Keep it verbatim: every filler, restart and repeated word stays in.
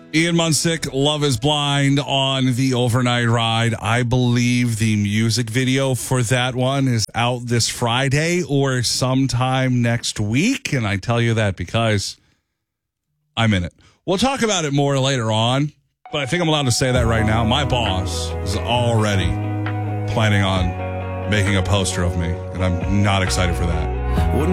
Ian Munsick, Love is Blind on the overnight ride. I believe the music video for that one is out this Friday or sometime next week. And I tell you that because I'm in it. We'll talk about it more later on, but I think I'm allowed to say that right now. My boss is already planning on making a poster of me, and I'm not excited for that. Wouldn't